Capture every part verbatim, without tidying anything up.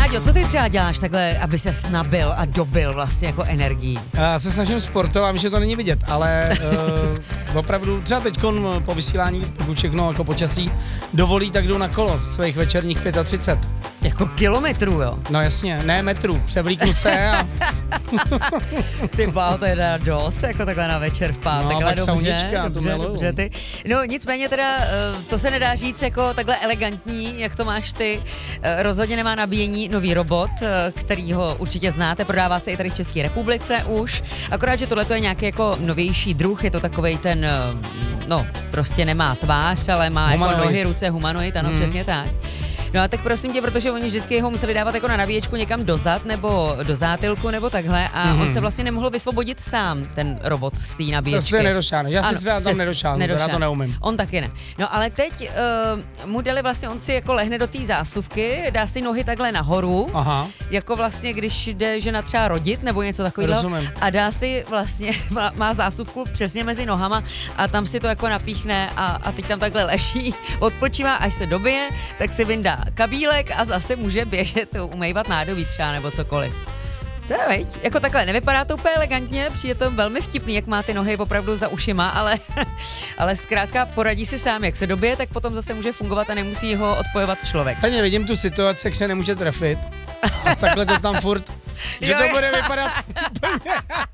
Láďo, co ty třeba děláš takhle, aby ses nabil a dobil vlastně jako energií? Já se snažím sportovat, vím, že to není vidět, ale uh, opravdu třeba teď po vysílání, pokud všechno jako počasí dovolí, tak jdu na kolo svých večerních třicet pět. Jako kilometrů, jo? No jasně, ne metrů, převlíknu se a... Ty bál, to je teda dost, jako takhle na večer v pátek, no, ale dobře, saunička, dobře, to dobře, ty. No nicméně teda, to se nedá říct jako takhle elegantní, jak to máš ty. Rozhodně nemá nabíjení nový robot, který ho určitě znáte, prodává se i tady v České republice už, akorát, že tohle je nějaký jako novější druh, je to takovej ten, no prostě nemá tvář, ale má humanoid. Jako nohy, ruce, humanoid, ano, mm. přesně tak. No a tak prosím tě, protože oni vždycky ho museli dávat jako na nabíječku někam do zad nebo do zátilku nebo takhle a mm. on se vlastně nemohl vysvobodit sám, ten robot z té nabíječky. To se nedošáhne, já si ano, třeba tam nedošáhnu, já to neumím. On taky ne. No ale teď uh, mu dali vlastně, on si jako lehne do té zásuvky, dá si nohy takhle nahoru, aha. jako vlastně když jde žena třeba rodit nebo něco takového a dá si vlastně, má, má zásuvku přesně mezi nohama a tam si to jako napíchne a, a teď tam takhle leží, odpočívá, až se dobije, tak si vyndá kabílek a zase může běžet, umývat nádobí třeba nebo cokoliv. To je veď. Jako takhle, nevypadá to úplně elegantně, přijde to velmi vtipný, jak má ty nohy opravdu za ušima, ale, ale zkrátka poradí si sám, jak se dobije, tak potom zase může fungovat a nemusí ho odpojovat člověk. Tady vidím tu situaci, jak se nemůže trefit a takhle to tam furt, že jo, to bude vypadat úplně.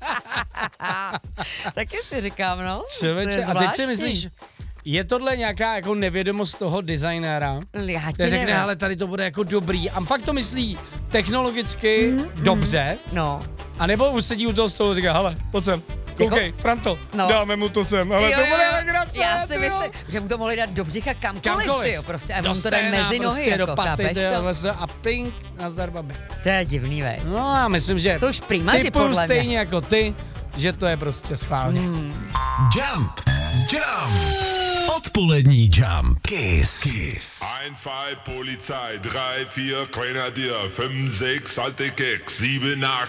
Tak jestli říkám, no. Čověče, a teď si myslíš, je tohle nějaká jako nevědomost toho designéra, který řekne, ale tady to bude jako dobrý a fakt to myslí technologicky mm, dobře, mm, no. A nebo už sedí u toho stolu a říká, hele, pojď sem, koukej, jako, Franto, no. Dáme mu to sem, ale jo, to bude legrace. Já si myslím, že mu to mohli dát do břicha kamkoliv, kamkoliv. Tyjo, prostě, a mu to dají mezi nohy, prostě jako, do paty, chápeš to? A pink, nazdar babi. To je divný, veď. No a myslím, že jsou šprýmaři, typu stejně jako ty, že to je prostě schválně. Mm. Jump, jump. Odpolední Jump. Kiss. Kiss. eins, zwei, Polizei, drei, vier, Grenadier, fünf, sechs, alte Keks, sieben, acht.